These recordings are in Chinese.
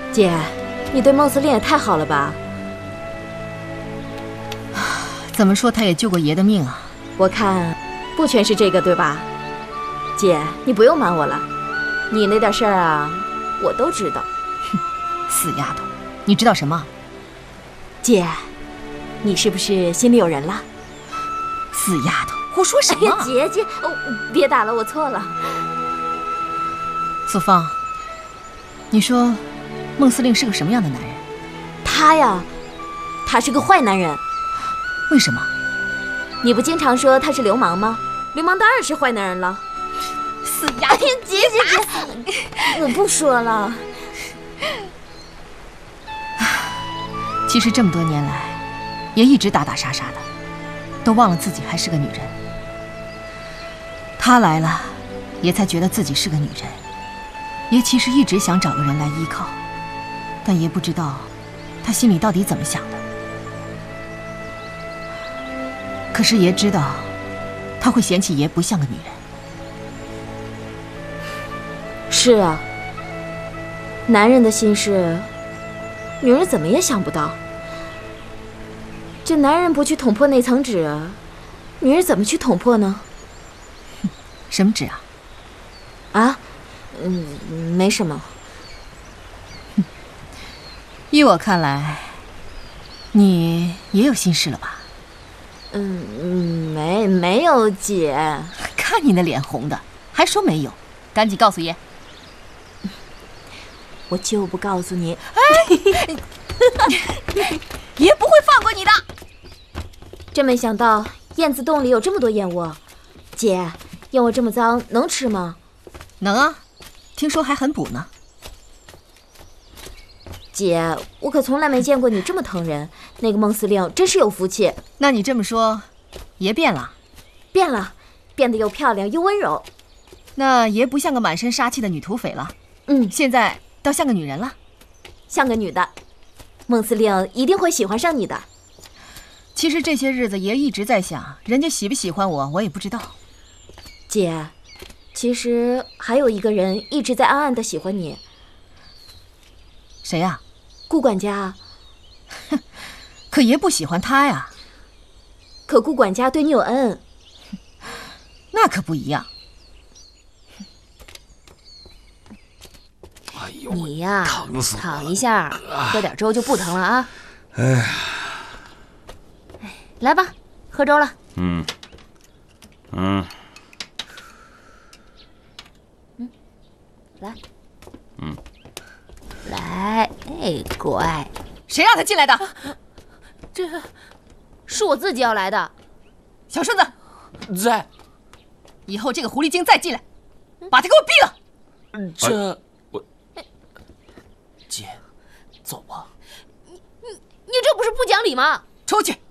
姐，你对孟司令也太好了吧？ 怎么说他也救过爷的命啊。 我看不全是这个，对吧？姐，你不用瞒我了，你那点事儿啊，我都知道。 哼，死丫头，你知道什么？ 姐，你是不是心里有人了？ 死丫头，胡说什么？ 哎呀，姐，别打了，我错了。 素芳，你说孟司令是个什么样的男人？ 他呀，他是个坏男人。 为什么？ 你不经常说他是流氓吗？流氓当然是坏男人了。 死丫头！ 姐，我不说了。 其实这么多年来，也一直打打杀杀的，都忘了自己还是个女人。他来了，爷才觉得自己是个女人。爷其实一直想找个人来依靠，但爷不知道他心里到底怎么想的。可是爷知道，他会嫌弃爷不像个女人。 是啊，男人的心事，女人怎么也想不到。这男人不去捅破那层纸，女人怎么去捅破呢？ 什么纸啊？ 啊？没什么。 依我看来，你也有心事了吧？ 没有，姐。 看你那脸红的，还说没有，赶紧告诉爷。 我就不告诉你。 哎，爷不会放过你的。 真没想到燕子洞里有这么多燕窝。姐，燕窝这么脏，能吃吗？ 能啊，听说还很补呢。 姐，我可从来没见过你这么疼人。那个孟司令真是有福气。 那你这么说，爷变了？ 变了，变得又漂亮又温柔。 那爷不像个满身杀气的女土匪了。现在倒像个女人了。 像个女的。孟司令一定会喜欢上你的。 其实这些日子爷一直在想，人家喜不喜欢我，我也不知道。 姐，其实还有一个人一直在暗暗的喜欢你。 谁呀？ 顾管家。 可爷不喜欢他呀。 可顾管家对你有恩。 那可不一样。 哎呦， 你呀， 疼死我了！ 躺一下，喝点粥就不疼了啊。 哎呀， 来吧，喝粥了。来。来，哎，乖。 谁让他进来的？ 这是我自己要来的。 小顺子， 在。 以后这个狐狸精再进来，把他给我毙了。 这我姐，走吧。 你这不是不讲理吗？ 出去。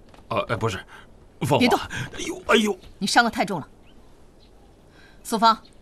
不是，凤凰。 别动。 哎呦， 你伤得太重了。素芳，